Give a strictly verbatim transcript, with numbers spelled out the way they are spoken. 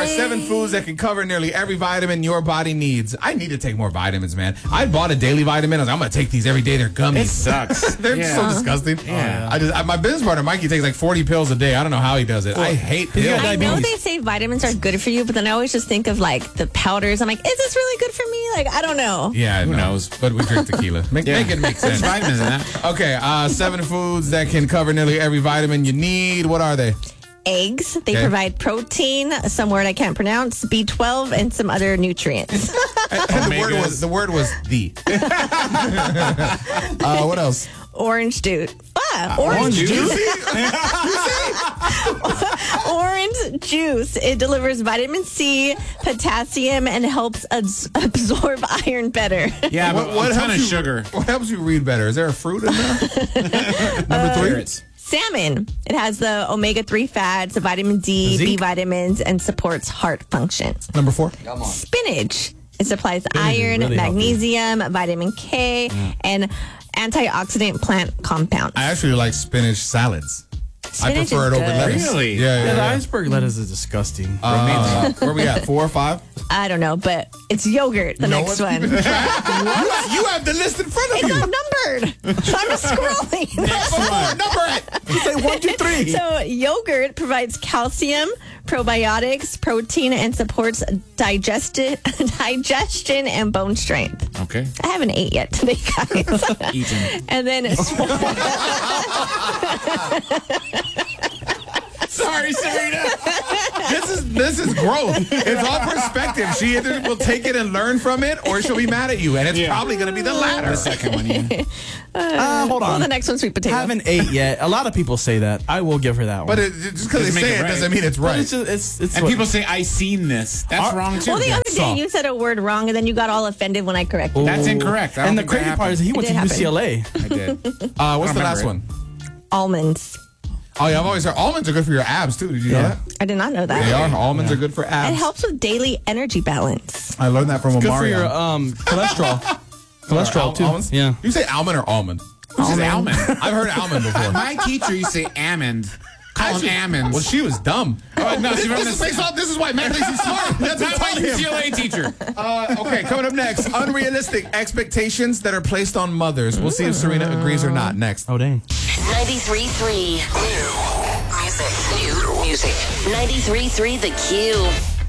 are seven foods that can cover nearly every vitamin your body needs. I need to take more vitamins, man. I bought a daily vitamin. I was like, I'm going to take these every day. They're gummies. It sucks. They're Yeah. so disgusting. Yeah. I just, I, my business partner, Mikey, takes like forty pills a day. I don't know how he does it. I hate pills. I know they say vitamins are good for you, but then I always just think of like the powders. I'm like, is this really good for me? Like, I don't know. Yeah, Who no, knows? But we drink tequila. Make, Yeah. make it make sense. There's vitamins in that. Okay, uh, seven foods that can cover nearly every vitamin you need. What are they? Eggs. They Okay. provide protein, some word I can't pronounce, B twelve, and some other nutrients. And the word Omegas. was the word was the. uh, what else? Orange juice. Ah, orange juice. Orange juice. It delivers vitamin C, potassium, and helps abs- absorb iron better. Yeah, but What a ton helps of you- sugar. What helps you read better? Is there a fruit in there? Number three. Carrots. Salmon. It has the omega three fats, vitamin D, Zinc? B vitamins, and supports heart function. Number four. Spinach. It supplies iron, really healthy. magnesium, vitamin K, and antioxidant plant compounds. I actually like spinach salads. I Spinach prefer is it over good. lettuce. Really? Yeah, yeah. Yeah, the yeah. iceberg lettuce is disgusting. Uh, where we at? Four or five? I don't know, but it's yogurt, the No next one- one. you, you have the list in front of It's you. not numbered. I'm just scrolling. Four, number it. Say one, two, three. So yogurt provides calcium, probiotics, protein, and supports digesti- digestion and bone strength. Okay. I haven't ate yet today, guys. Eaten. And then Sorry, Serena. This is this is growth. It's all perspective. She either will take it and learn from it, or she'll be mad at you, and it's Yeah. probably going to be the latter. The second one, yeah. Uh, hold well, on. the next one's sweet potato. Haven't ate yet. A lot of people say that. I will give her that one. But it, just because they Doesn't make say it it right. doesn't mean it's But right. it's just, it's, it's And what- people say, I seen this. That's Our- wrong, too. well, the other saw. day you said a word wrong, and then you got all offended when I corrected. That's incorrect. I don't And the think that crazy part is he It went to did happen. U C L A. I did. Uh, what's I the last remember one? Almonds. Oh yeah, I've always heard almonds are good for your abs too. Did you know Yeah. that? I did not know that. They are. Almonds are good for It abs. helps with daily energy balance. I learned that from Good Omarion. for your um, cholesterol. cholesterol, Al- too. Almonds? Yeah. You say almond or almond? Who says almond? I've heard almond before. My teacher used to say almond. Call Actually- them almonds. Well, she was dumb. Oh, no, this, she's from this, the- is, based this is why Matt thinks he's smart. That's what Not I my told U C L him. A teacher. Uh, okay, coming up next, unrealistic expectations that are placed on mothers. We'll see if Serena agrees or not. Next. Oh, dang. ninety-three point three New music. New music. ninety-three point three The Q.